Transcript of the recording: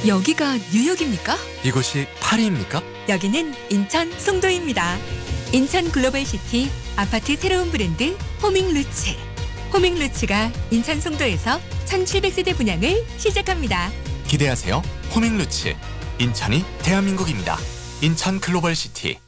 여기가 뉴욕입니까? 이곳이 파리입니까? 여기는 인천 송도입니다. 인천 글로벌시티 아파트 새로운 브랜드 호밍루츠. 호밍루츠가 인천 송도에서 1700세대 분양을 시작합니다. 기대하세요. 호밍루츠. 인천이 대한민국입니다. 인천 글로벌시티.